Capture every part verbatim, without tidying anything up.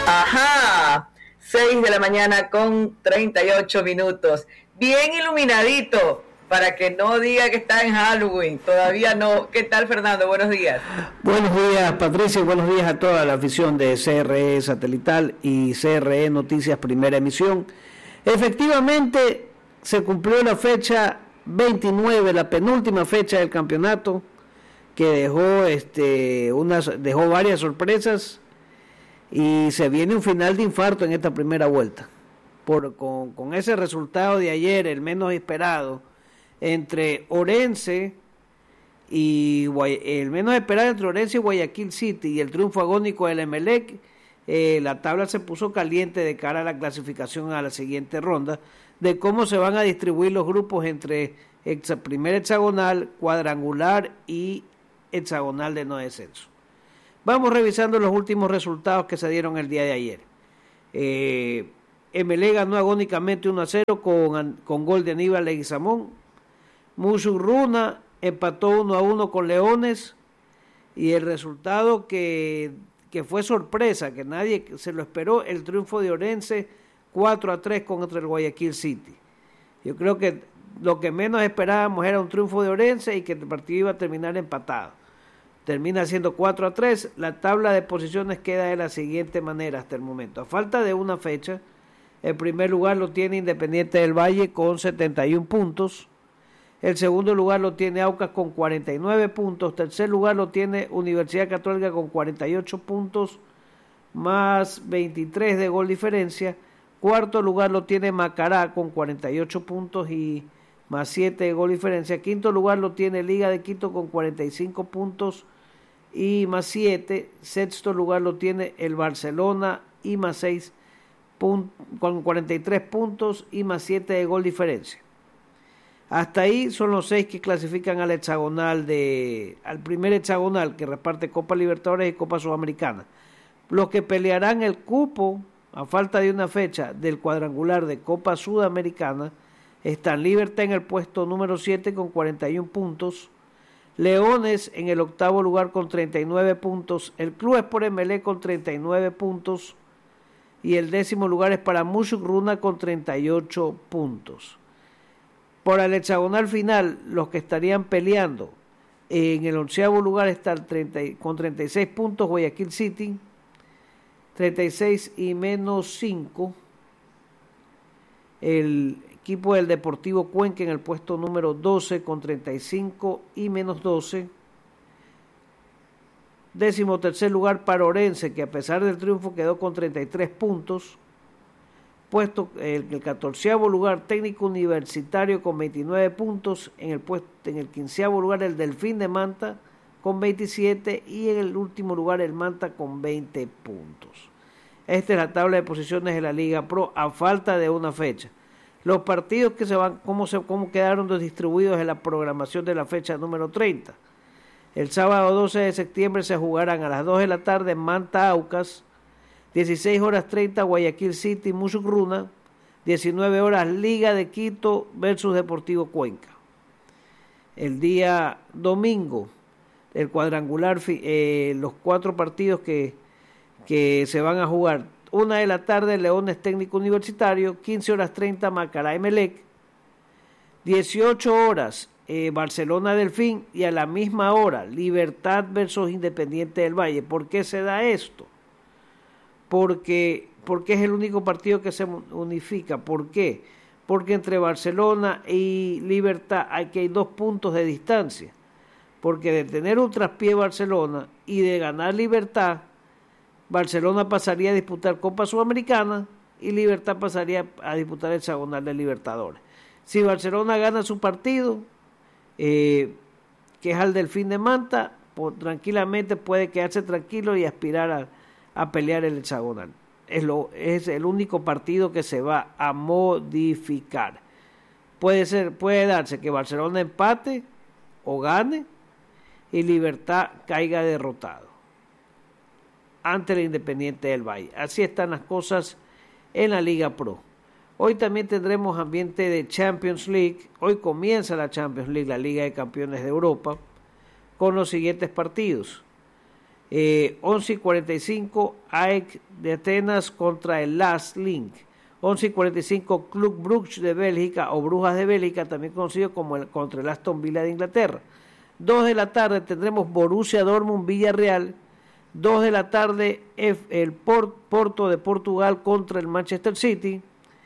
Ajá, seis de la mañana con treinta y ocho minutos. Bien iluminadito, para que no diga que está en Halloween. Todavía no. ¿Qué tal, Fernando? Buenos días. Buenos días, Patricia, y buenos días a toda la afición de C R E Satelital y C R E Noticias Primera Emisión. Efectivamente, se cumplió la fecha veintinueve, la penúltima fecha del campeonato, que dejó, este, unas, dejó varias sorpresas. Y se viene un final de infarto en esta primera vuelta. Por, con, con ese resultado de ayer, el menos esperado, entre Orense y el menos esperado entre Orense y Guayaquil City, y el triunfo agónico del Emelec, eh, la tabla se puso caliente de cara a la clasificación a la siguiente ronda, de cómo se van a distribuir los grupos entre hexa, primer hexagonal, cuadrangular y hexagonal de no descenso. Vamos revisando los últimos resultados que se dieron el día de ayer. Eh, Emelec ganó agónicamente uno a cero con, con gol de Aníbal Leguizamón. Musurruna empató uno a uno con Leones. Y el resultado que, que fue sorpresa, que nadie se lo esperó, el triunfo de Orense cuatro a tres contra el Guayaquil City. Yo creo que lo que menos esperábamos era un triunfo de Orense y que el partido iba a terminar empatado. Termina siendo cuatro a tres. La tabla de posiciones queda de la siguiente manera hasta el momento. A falta de una fecha, el primer lugar lo tiene Independiente del Valle con setenta y uno puntos. El segundo lugar lo tiene Aucas con cuarenta y nueve puntos. Tercer lugar lo tiene Universidad Católica con cuarenta y ocho puntos, más veintitrés de gol diferencia. Cuarto lugar lo tiene Macará con cuarenta y ocho puntos y más siete de gol diferencia. Quinto lugar lo tiene Liga de Quito con cuarenta y cinco puntos y más siete. Sexto lugar lo tiene el Barcelona y más seis punt- con cuarenta y tres puntos y más siete de gol diferencia. Hasta ahí son los seis que clasifican al hexagonal de al primer hexagonal que reparte Copa Libertadores y Copa Sudamericana. Los que pelearán el cupo a falta de una fecha del cuadrangular de Copa Sudamericana están Libertad en el puesto número siete con cuarenta y uno puntos, Leones en el octavo lugar con treinta y nueve puntos, el Club Sport Emelec con treinta y nueve puntos y el décimo lugar es para Musurruna con treinta y ocho puntos. Por el hexagonal final, los que estarían peleando en el onceavo lugar está el treinta, con treinta y seis puntos Guayaquil City, treinta y seis y menos cinco el equipo del Deportivo Cuenca en el puesto número doce con treinta y cinco y menos doce. Décimo tercer lugar para Orense, que a pesar del triunfo quedó con treinta y tres puntos. Puesto el, el catorceavo lugar Técnico Universitario con veintinueve puntos. En el, puesto, en el quinceavo lugar el Delfín de Manta con veintisiete y en el último lugar el Manta con veinte puntos. Esta es la tabla de posiciones de la Liga Pro a falta de una fecha. Los partidos que se van, cómo, se, cómo quedaron distribuidos en la programación de la fecha número treinta. El sábado doce de septiembre se jugarán a las dos de la tarde en Manta Aucas, dieciséis horas treinta Guayaquil City Musurruna, diecinueve horas Liga de Quito versus Deportivo Cuenca. El día domingo, el cuadrangular, eh, los cuatro partidos que, que se van a jugar. Una de la tarde, Leones Técnico Universitario, quince horas treinta, Macará Emelec, dieciocho horas, eh, Barcelona Delfín, y a la misma hora, Libertad versus Independiente del Valle. ¿Por qué se da esto? Porque, porque es el único partido que se unifica. ¿Por qué? Porque entre Barcelona y Libertad hay que hay dos puntos de distancia. Porque de tener un traspié Barcelona y de ganar Libertad, Barcelona pasaría a disputar Copa Sudamericana y Libertad pasaría a disputar el hexagonal de Libertadores. Si Barcelona gana su partido, eh, que es al Delfín de Manta, pues, tranquilamente puede quedarse tranquilo y aspirar a, a pelear el hexagonal. Es, lo, es el único partido que se va a modificar. Puede ser, puede darse que Barcelona empate o gane y Libertad caiga derrotado ante el Independiente del Valle. Así están las cosas en la Liga Pro. Hoy también tendremos ambiente de Champions League. Hoy comienza la Champions League, la Liga de Campeones de Europa, con los siguientes partidos. Eh, once y cuarenta y cinco, A E C de Atenas contra el Last Link. once y cuarenta y cinco, Club Brugge de Bélgica o Brujas de Bélgica, también conocido como el, contra el Aston Villa de Inglaterra. dos de la tarde tendremos Borussia Dortmund Villarreal. dos de la tarde el Porto de Portugal contra el Manchester City.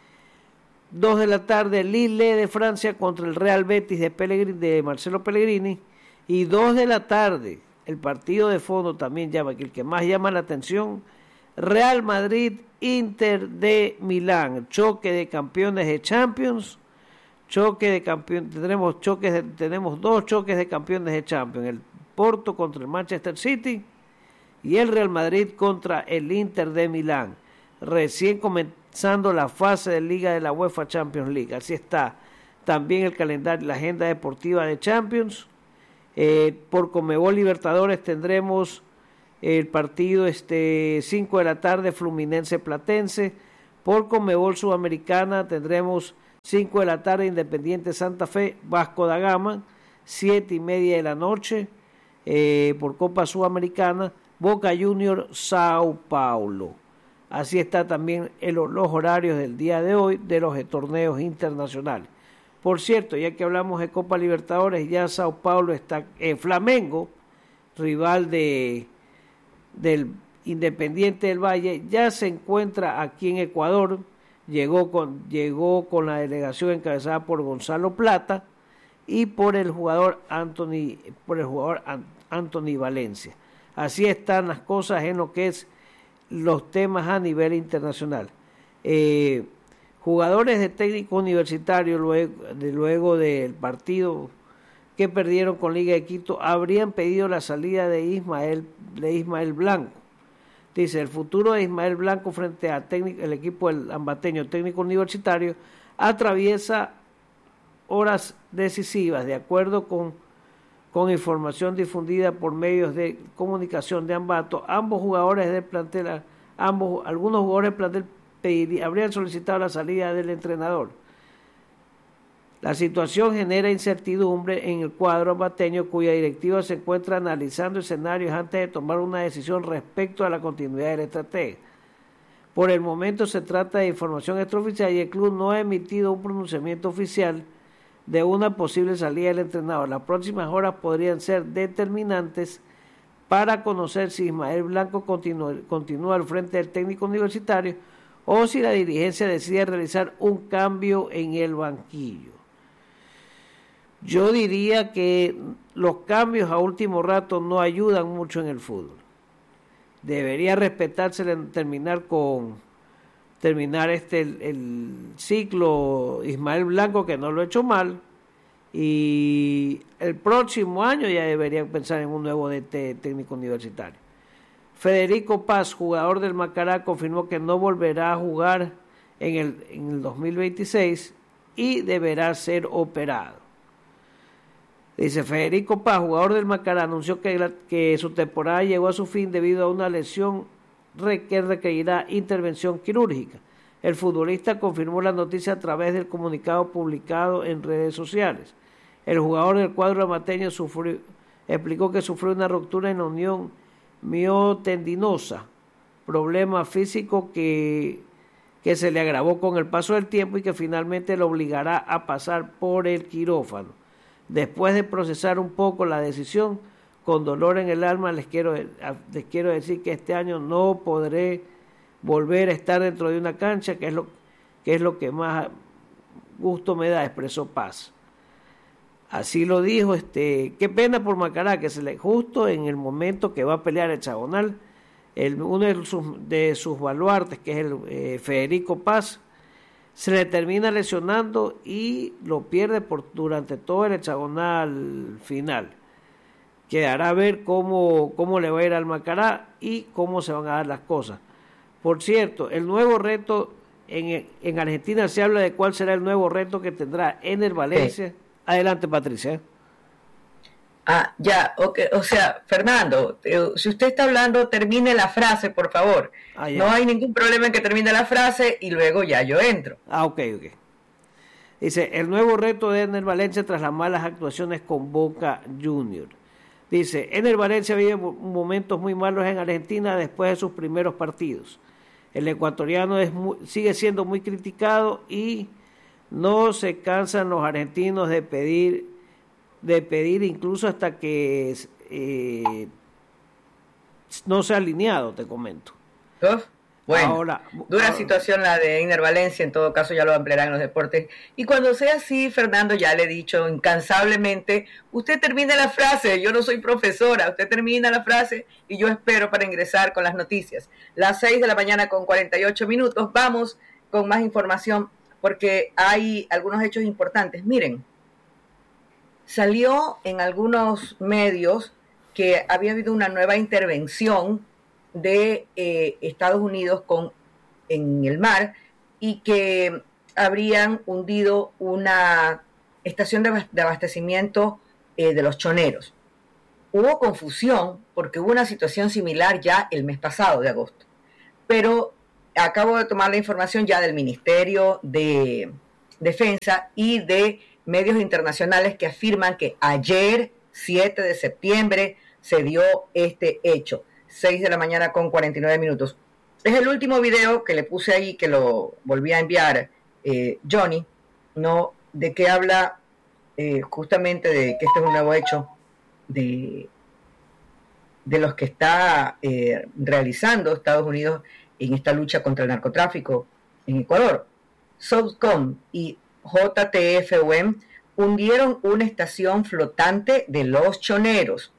dos de la tarde Lille de Francia contra el Real Betis de, Pellegrini, de Marcelo Pellegrini. Y dos de la tarde el partido de fondo también llama, que el que más llama la atención, Real Madrid Inter de Milán, choque de campeones de Champions, choque de campeones, tendremos choques de, tenemos dos choques de campeones de Champions, el Porto contra el Manchester City y el Real Madrid contra el Inter de Milán, recién comenzando la fase de Liga de la UEFA Champions League. Así está también el calendario, la agenda deportiva de Champions. Eh, por Conmebol Libertadores tendremos el partido este cinco de la tarde Fluminense Platense. Por Conmebol Sudamericana tendremos cinco de la tarde Independiente Santa Fe Vasco da Gama, siete y media de la noche. Eh, por Copa Sudamericana Boca Junior Sao Paulo. Así está también el, los horarios del día de hoy de los torneos internacionales. Por cierto, ya que hablamos de Copa Libertadores, ya Sao Paulo está en eh, Flamengo, rival de del Independiente del Valle, ya se encuentra aquí en Ecuador. Llegó con llegó con la delegación encabezada por Gonzalo Plata y por el jugador Anthony por el jugador Anthony Valencia. Así están las cosas en lo que es los temas a nivel internacional. Eh, Jugadores de técnico universitario luego, de, luego del partido que perdieron con Liga de Quito habrían pedido la salida de Ismael, de Ismael Blanco. Dice, el futuro de Ismael Blanco frente al el equipo del ambateño técnico universitario atraviesa horas decisivas, de acuerdo con, con información difundida por medios de comunicación de Ambato. Ambos jugadores del plantel, ambos, algunos jugadores del plantel Pedir, habrían solicitado la salida del entrenador. La situación genera incertidumbre en el cuadro ambateño, cuya directiva se encuentra analizando escenarios antes de tomar una decisión respecto a la continuidad del estratega. Por el momento se trata de información extraoficial y el club no ha emitido un pronunciamiento oficial de una posible salida del entrenador. Las próximas horas podrían ser determinantes para conocer si Ismael Blanco continúa, continúa al frente del técnico universitario o si la dirigencia decide realizar un cambio en el banquillo. Yo diría que los cambios a último rato no ayudan mucho en el fútbol. Debería respetarse terminar con terminar este el, el ciclo Ismael Blanco, que no lo ha hecho mal, y el próximo año ya deberían pensar en un nuevo D T técnico universitario. Federico Paz, jugador del Macará, confirmó que no volverá a jugar en el, en el dos mil veintiséis y deberá ser operado. Dice, Federico Paz, jugador del Macará, anunció que, la, que su temporada llegó a su fin debido a una lesión que requerirá intervención quirúrgica. El futbolista confirmó la noticia a través del comunicado publicado en redes sociales. El jugador del cuadro amateño sufrió, explicó que sufrió una ruptura en la unión miotendinosa, problema físico que, que se le agravó con el paso del tiempo y que finalmente lo obligará a pasar por el quirófano. Después de procesar un poco la decisión, con dolor en el alma, les quiero, les quiero decir que este año no podré volver a estar dentro de una cancha, que es lo que, es lo que más gusto me da, expresó Paz. Así lo dijo, este, qué pena por Macará, que se le justo en el momento que va a pelear hexagonal, el, uno de sus, de sus baluartes, que es el eh, Federico Paz, se le termina lesionando y lo pierde por, durante todo el hexagonal final. Quedará a ver cómo, cómo le va a ir al Macará y cómo se van a dar las cosas. Por cierto, el nuevo reto, en, en Argentina se habla de cuál será el nuevo reto que tendrá Ener Valencia. Sí. Adelante, Patricia. Ah, ya, okay. O sea, Fernando, si usted está hablando, termine la frase, por favor. Ah, no hay ningún problema en que termine la frase y luego ya yo entro. Ah, ok, ok. Dice, el nuevo reto de Ener Valencia tras las malas actuaciones con Boca Juniors. Dice, Ener Valencia vive momentos muy malos en Argentina después de sus primeros partidos. El ecuatoriano es muy, sigue siendo muy criticado y no se cansan los argentinos de pedir, de pedir incluso hasta que eh, no sea alineado, te comento. ¿Uf? Bueno, ahora, dura ahora, situación la de Ener Valencia, en todo caso ya lo ampliarán en los deportes. Y cuando sea así, Fernando, ya le he dicho incansablemente, usted termina la frase, yo no soy profesora, usted termina la frase y yo espero para ingresar con las noticias. Las seis de la mañana con cuarenta y ocho minutos, vamos con más información porque hay algunos hechos importantes. Miren, salió en algunos medios que había habido una nueva intervención de eh, Estados Unidos con, en el mar y que habrían hundido una estación de, de abastecimiento eh, de los choneros. Hubo confusión porque hubo una situación similar ya el mes pasado de agosto, pero acabo de tomar la información ya del Ministerio de Defensa y de medios internacionales que afirman que ayer, siete de septiembre, se dio este hecho. seis de la mañana con cuarenta y nueve minutos. Es el último video que le puse ahí, que lo volví a enviar eh, Johnny, ¿no? De que habla eh, justamente de que este es un nuevo hecho de, de los que está eh, realizando Estados Unidos en esta lucha contra el narcotráfico en Ecuador. SOUTHCOM y J T F U M hundieron una estación flotante de los choneros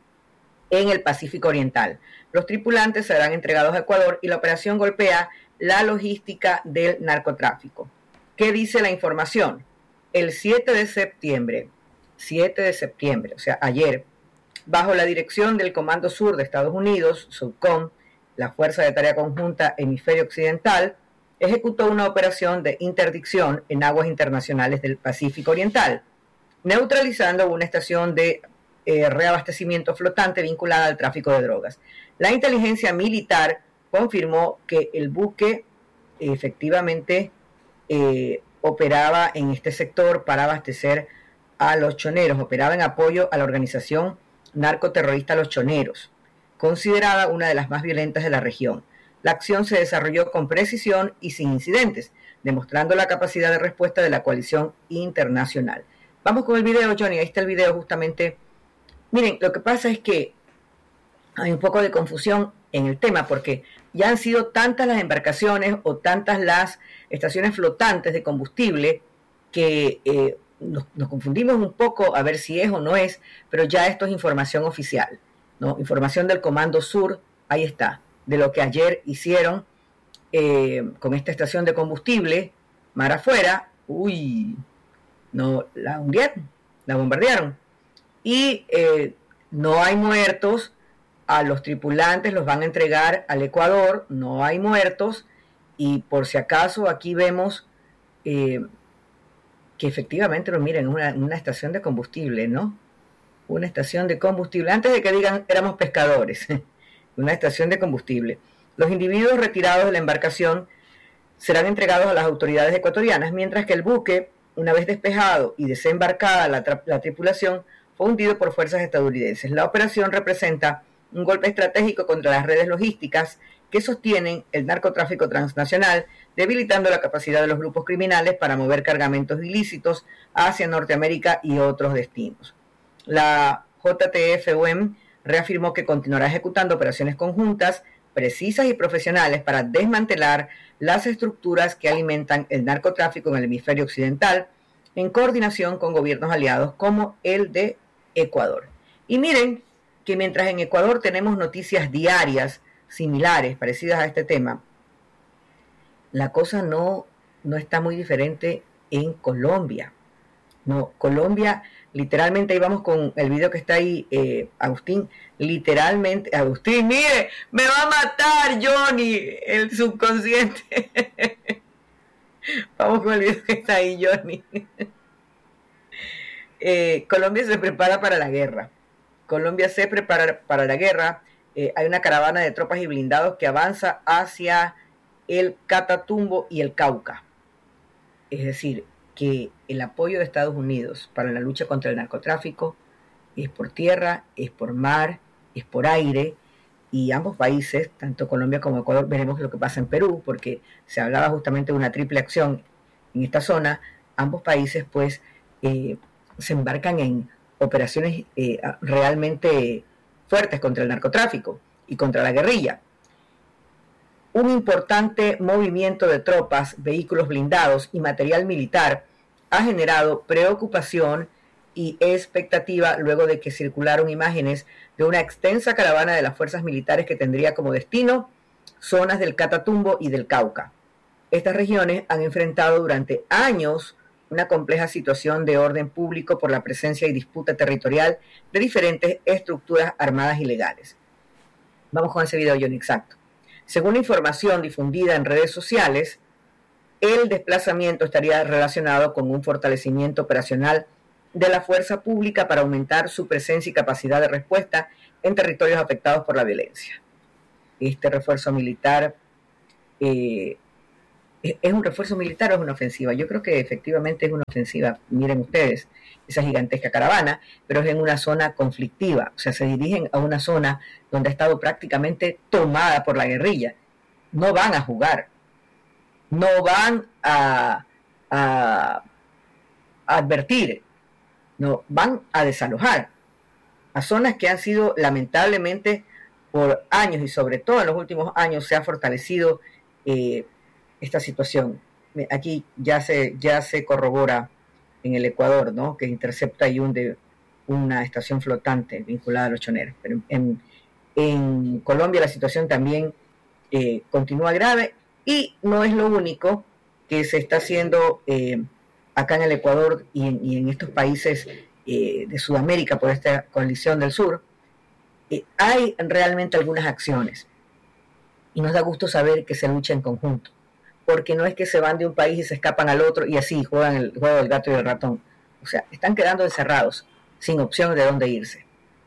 en el Pacífico Oriental. Los tripulantes serán entregados a Ecuador y la operación golpea la logística del narcotráfico. ¿Qué dice la información? El siete de septiembre, siete de septiembre, o sea, ayer, bajo la dirección del Comando Sur de Estados Unidos, SOUTHCOM, la Fuerza de Tarea Conjunta Hemisferio Occidental, ejecutó una operación de interdicción en aguas internacionales del Pacífico Oriental, neutralizando una estación de Eh, reabastecimiento flotante vinculada al tráfico de drogas. La inteligencia militar confirmó que el buque eh, efectivamente eh, operaba en este sector para abastecer a los choneros, operaba en apoyo a la organización narcoterrorista Los Choneros, considerada una de las más violentas de la región. La acción se desarrolló con precisión y sin incidentes, demostrando la capacidad de respuesta de la coalición internacional. Vamos con el video, Johnny, ahí está el video justamente. Miren, lo que pasa es que hay un poco de confusión en el tema porque ya han sido tantas las embarcaciones o tantas las estaciones flotantes de combustible que eh, nos, nos confundimos un poco a ver si es o no es, pero ya esto es información oficial, ¿no? Información del Comando Sur, ahí está, de lo que ayer hicieron eh, con esta estación de combustible, mar afuera, uy, no, la hundieron, la bombardearon. Y eh, no hay muertos, a los tripulantes los van a entregar al Ecuador, no hay muertos, y por si acaso aquí vemos eh, que efectivamente, lo miren, una, una estación de combustible, ¿no? Una estación de combustible, antes de que digan éramos pescadores, una estación de combustible. Los individuos retirados de la embarcación serán entregados a las autoridades ecuatorianas, mientras que el buque, una vez despejado y desembarcada la, la tripulación, fue hundido por fuerzas estadounidenses. La operación representa un golpe estratégico contra las redes logísticas que sostienen el narcotráfico transnacional, debilitando la capacidad de los grupos criminales para mover cargamentos ilícitos hacia Norteamérica y otros destinos. La J T F U M reafirmó que continuará ejecutando operaciones conjuntas, precisas y profesionales para desmantelar las estructuras que alimentan el narcotráfico en el hemisferio occidental, en coordinación con gobiernos aliados como el de Ecuador. Y miren que mientras en Ecuador tenemos noticias diarias similares, parecidas a este tema, la cosa no, no está muy diferente en Colombia. No, Colombia, literalmente, ahí vamos con el video que está ahí, eh, Agustín, literalmente, Agustín, mire, me va a matar Johnny, el subconsciente. Vamos con el video que está ahí, Johnny. Eh, Colombia se prepara para la guerra. Colombia se prepara para la guerra. Eh, hay una caravana de tropas y blindados que avanza hacia el Catatumbo y el Cauca. Es decir, que el apoyo de Estados Unidos para la lucha contra el narcotráfico es por tierra, es por mar, es por aire, y ambos países, tanto Colombia como Ecuador, veremos lo que pasa en Perú, porque se hablaba justamente de una triple acción en esta zona. Ambos países pues eh, se embarcan en operaciones eh, realmente fuertes contra el narcotráfico y contra la guerrilla. Un importante movimiento de tropas, vehículos blindados y material militar ha generado preocupación y expectativa luego de que circularon imágenes de una extensa caravana de las fuerzas militares que tendría como destino zonas del Catatumbo y del Cauca. Estas regiones han enfrentado durante años una compleja situación de orden público por la presencia y disputa territorial de diferentes estructuras armadas ilegales. Vamos con ese video, Johnny, exacto. Según la información difundida en redes sociales, el desplazamiento estaría relacionado con un fortalecimiento operacional de la fuerza pública para aumentar su presencia y capacidad de respuesta en territorios afectados por la violencia. Este refuerzo militar eh, ¿es un refuerzo militar o es una ofensiva? Yo creo que efectivamente es una ofensiva. Miren ustedes, esa gigantesca caravana, pero es en una zona conflictiva. O sea, se dirigen a una zona donde ha estado prácticamente tomada por la guerrilla. No van a jugar. No van a, a, a advertir. No, van a desalojar a zonas que han sido lamentablemente por años y sobre todo en los últimos años se ha fortalecido eh, esta situación. Aquí ya se ya se corrobora en el Ecuador, ¿no?, que intercepta y hunde una estación flotante vinculada a los choneros. Pero en, en Colombia la situación también eh, continúa grave y no es lo único que se está haciendo eh, acá en el Ecuador y en, y en estos países eh, de Sudamérica por esta coalición del sur. Eh, hay realmente algunas acciones y nos da gusto saber que se lucha en conjunto, porque no es que se van de un país y se escapan al otro y así juegan el juego del gato y el ratón. O sea, están quedando encerrados, sin opción de dónde irse.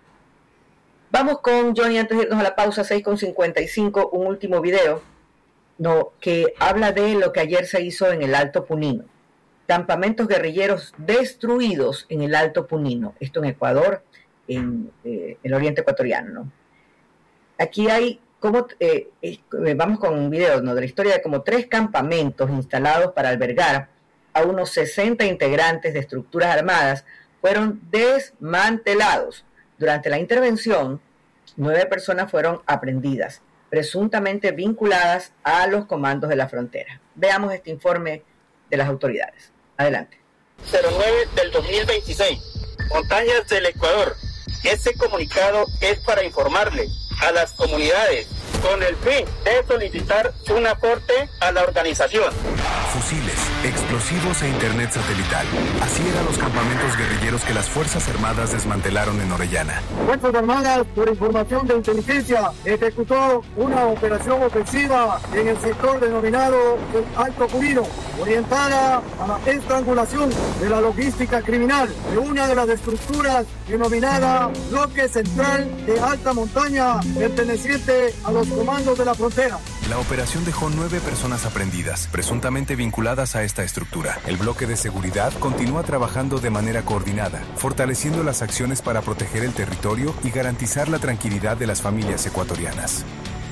Vamos con Johnny, antes de irnos a la pausa, seis con cincuenta y cinco, un último video no, que habla de lo que ayer se hizo en el Alto Punino. Campamentos guerrilleros destruidos en el Alto Punino. Esto en Ecuador, en eh, el oriente ecuatoriano, ¿no? Aquí hay como, eh, eh, vamos con un video, ¿no?, de la historia de como tres campamentos instalados para albergar a unos sesenta integrantes de estructuras armadas fueron desmantelados. Durante la intervención, nueve personas fueron aprehendidas, presuntamente vinculadas a los comandos de la frontera. Veamos este informe de las autoridades. Adelante. cero nueve del dos mil veintiséis, Montañas del Ecuador. Este comunicado es para informarle a las comunidades con el fin de solicitar un aporte a la organización. Fusiles, explosivos e internet satelital. Así eran los campamentos guerrilleros que las Fuerzas Armadas desmantelaron en Orellana. Fuerzas Armadas, por información de inteligencia, ejecutó una operación ofensiva en el sector denominado el Alto Punino, orientada a la estrangulación de la logística criminal de una de las estructuras denominada Bloque Central de Alta Montaña, perteneciente a los comandos de la frontera. La operación dejó nueve personas aprehendidas, presuntamente vinculadas a esta estructura. El bloque de seguridad continúa trabajando de manera coordinada, fortaleciendo las acciones para proteger el territorio y garantizar la tranquilidad de las familias ecuatorianas.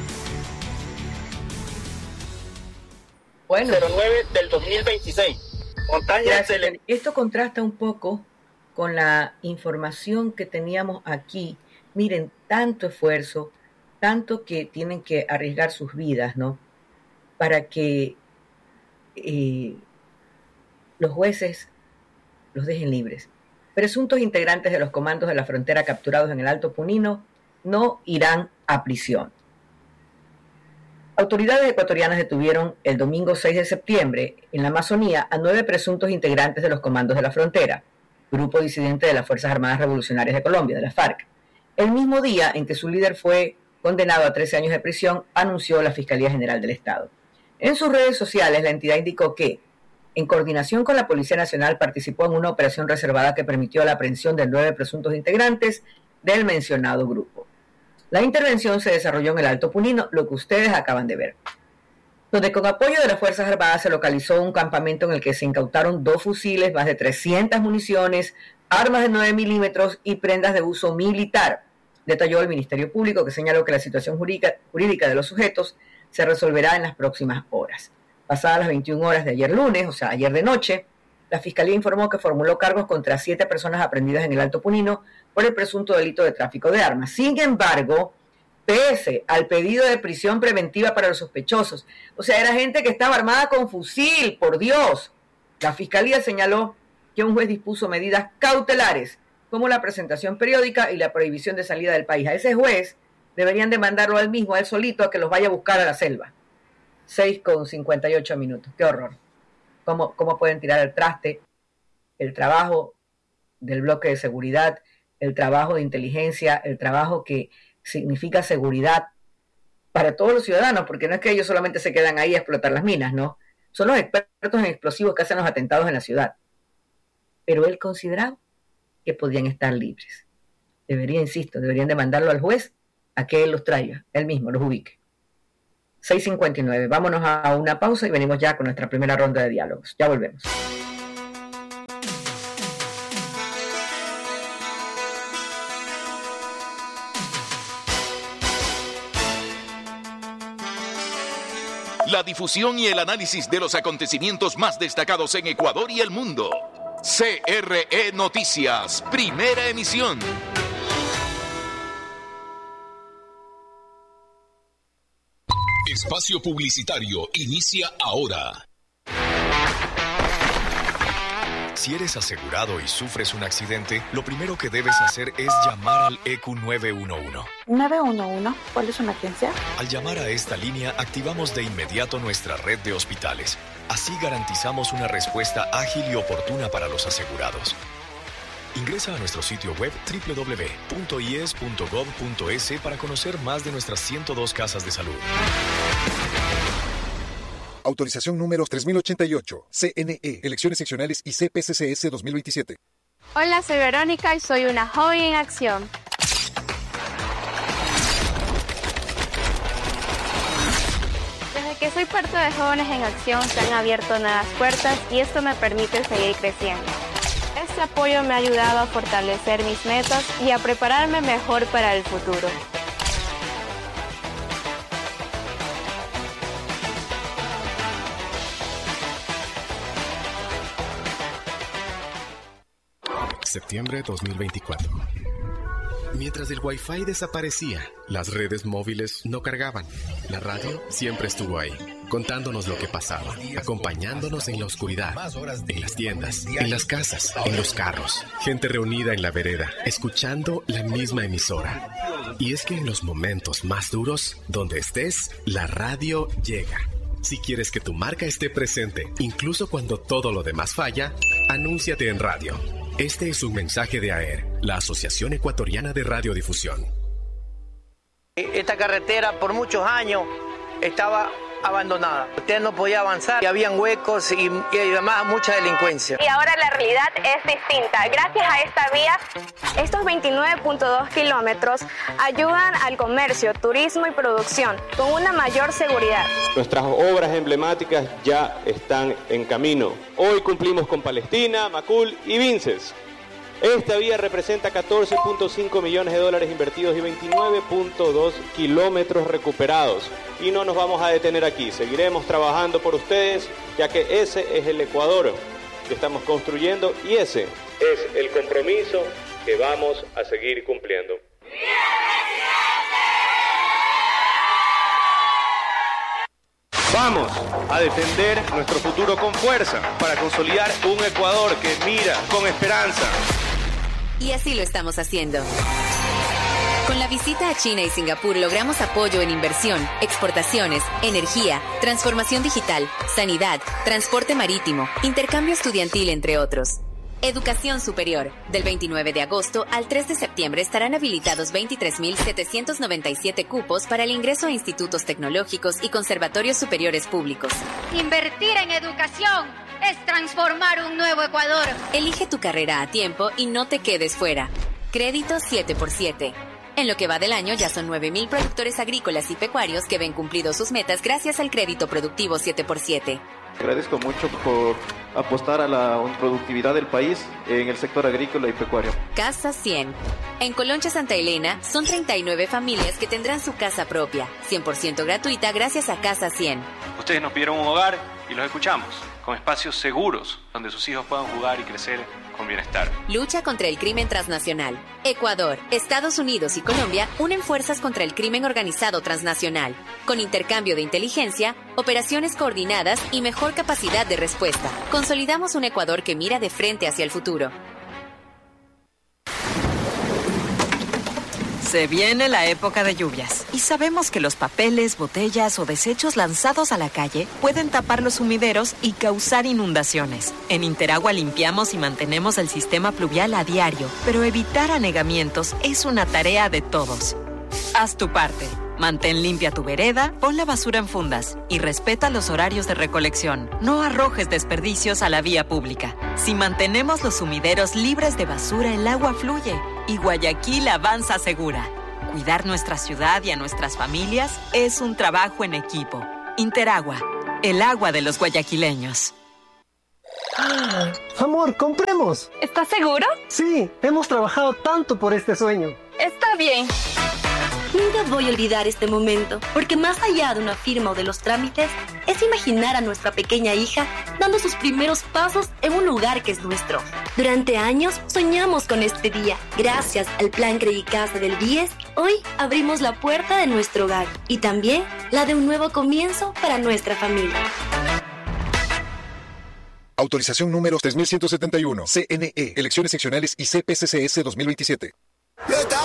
Bueno, cero nueve del dos mil veintiséis. Montañas del... Esto contrasta un poco con la información que teníamos aquí. Miren, tanto esfuerzo, tanto que tienen que arriesgar sus vidas, ¿no?, para que eh, los jueces los dejen libres. Presuntos integrantes de los comandos de la frontera capturados en el Alto Punino no irán a prisión. Autoridades ecuatorianas detuvieron el domingo seis de septiembre en la Amazonía a nueve presuntos integrantes de los comandos de la frontera, grupo disidente de las Fuerzas Armadas Revolucionarias de Colombia, de la FARC. El mismo día en que su líder fue condenado a trece años de prisión, anunció la Fiscalía General del Estado. En sus redes sociales, la entidad indicó que, en coordinación con la Policía Nacional, participó en una operación reservada que permitió la aprehensión de nueve presuntos integrantes del mencionado grupo. La intervención se desarrolló en el Alto Punino, lo que ustedes acaban de ver, donde con apoyo de las Fuerzas Armadas se localizó un campamento en el que se incautaron dos fusiles, más de trescientas municiones, armas de nueve milímetros y prendas de uso militar, detalló el Ministerio Público, que señaló que la situación jurídica, jurídica de los sujetos se resolverá en las próximas horas. Pasadas las veintiuna horas de ayer lunes, o sea, ayer de noche, la Fiscalía informó que formuló cargos contra siete personas aprehendidas en el Alto Punino por el presunto delito de tráfico de armas. Sin embargo, pese al pedido de prisión preventiva para los sospechosos, o sea, era gente que estaba armada con fusil, por Dios, la Fiscalía señaló que un juez dispuso medidas cautelares, como la presentación periódica y la prohibición de salida del país. A ese juez deberían demandarlo al mismo, a él solito, a que los vaya a buscar a la selva. seis con cincuenta y ocho minutos. Qué horror. ¿Cómo, cómo pueden tirar al traste el trabajo del bloque de seguridad, el trabajo de inteligencia, el trabajo que significa seguridad para todos los ciudadanos? Porque no es que ellos solamente se quedan ahí a explotar las minas, ¿no? Son los expertos en explosivos que hacen los atentados en la ciudad. Pero él consideraba que podían estar libres. Debería, insisto, deberían demandarlo al juez a que él los traiga, él mismo los ubique. seis cincuenta y nueve. Vámonos a una pausa y venimos ya con nuestra primera ronda de diálogos. Ya volvemos. La difusión y el análisis de los acontecimientos más destacados en Ecuador y el mundo. C R E Noticias, primera emisión. Espacio publicitario inicia ahora. Si eres asegurado y sufres un accidente, lo primero que debes hacer es llamar al E Q nueve uno uno. nueve uno uno, ¿cuál es una emergencia? Al llamar a esta línea, activamos de inmediato nuestra red de hospitales. Así garantizamos una respuesta ágil y oportuna para los asegurados. Ingresa a nuestro sitio web doble u doble u doble u punto i e s punto gov punto es para conocer más de nuestras ciento dos casas de salud. Autorización número tres mil ochenta y ocho, C N E, Elecciones Seccionales y C P C C S dos mil veintisiete. Hola, soy Verónica y soy una joven en acción. Desde que soy parte de Jóvenes en Acción se han abierto nuevas puertas y esto me permite seguir creciendo. Este apoyo me ha ayudado a fortalecer mis metas y a prepararme mejor para el futuro. Septiembre dos mil veinticuatro. Mientras el Wi-Fi desaparecía, las redes móviles no cargaban. La radio siempre estuvo ahí, contándonos lo que pasaba, acompañándonos en la oscuridad, en las tiendas, en las casas, en los carros. Gente reunida en la vereda, escuchando la misma emisora. Y es que en los momentos más duros, donde estés, la radio llega. Si quieres que tu marca esté presente, incluso cuando todo lo demás falla, anúnciate en radio. Este es un mensaje de A E R, la Asociación Ecuatoriana de Radiodifusión. Esta carretera por muchos años estaba abandonada. Usted no podía avanzar, y habían huecos y, y además mucha delincuencia. Y ahora la realidad es distinta. Gracias a esta vía, estos veintinueve punto dos kilómetros ayudan al comercio, turismo y producción con una mayor seguridad. Nuestras obras emblemáticas ya están en camino. Hoy cumplimos con Palestina, Macul y Vinces. Esta vía representa catorce punto cinco millones de dólares invertidos y veintinueve punto dos kilómetros recuperados. Y no nos vamos a detener aquí, seguiremos trabajando por ustedes, ya que ese es el Ecuador que estamos construyendo y ese es el compromiso que vamos a seguir cumpliendo. Vamos a defender nuestro futuro con fuerza para consolidar un Ecuador que mira con esperanza. Y así lo estamos haciendo. Con la visita a China y Singapur logramos apoyo en inversión, exportaciones, energía, transformación digital, sanidad, transporte marítimo, intercambio estudiantil, entre otros. Educación superior. Del veintinueve de agosto al tres de septiembre estarán habilitados veintitrés mil setecientos noventa y siete cupos para el ingreso a institutos tecnológicos y conservatorios superiores públicos. Invertir en educación es transformar un nuevo Ecuador. Elige tu carrera a tiempo y no te quedes fuera. Crédito siete por siete. En lo que va del año ya son nueve mil productores agrícolas y pecuarios que ven cumplidos sus metas gracias al crédito productivo siete por siete. Agradezco mucho por apostar a la productividad del país en el sector agrícola y pecuario. Casa cien. En Coloncha Santa Elena son treinta y nueve familias que tendrán su casa propia, cien por ciento gratuita gracias a Casa cien. Ustedes nos pidieron un hogar y los escuchamos, con espacios seguros donde sus hijos puedan jugar y crecer con bienestar. Lucha contra el crimen transnacional. Ecuador, Estados Unidos y Colombia unen fuerzas contra el crimen organizado transnacional, con intercambio de inteligencia, operaciones coordinadas y mejor capacidad de respuesta. Consolidamos un Ecuador que mira de frente hacia el futuro. Se viene la época de lluvias y sabemos que los papeles, botellas o desechos lanzados a la calle pueden tapar los sumideros y causar inundaciones. En Interagua limpiamos y mantenemos el sistema pluvial a diario, pero evitar anegamientos es una tarea de todos. Haz tu parte. Mantén limpia tu vereda, pon la basura en fundas y respeta los horarios de recolección. No arrojes desperdicios a la vía pública. Si mantenemos los sumideros libres de basura, el agua fluye y Guayaquil avanza segura. Cuidar nuestra ciudad y a nuestras familias es un trabajo en equipo. Interagua, el agua de los guayaquileños. ¡Ah! Amor, compremos. ¿Estás seguro? Sí, hemos trabajado tanto por este sueño. Está bien. Nunca voy a olvidar este momento, porque más allá de una firma o de los trámites, es imaginar a nuestra pequeña hija dando sus primeros pasos en un lugar que es nuestro. Durante años soñamos con este día. Gracias al Plan Credicasa del D I E S, hoy abrimos la puerta de nuestro hogar y también la de un nuevo comienzo para nuestra familia. Autorización número tres mil ciento setenta y uno. C N E. Elecciones seccionales y C P C C S dos mil veintisiete.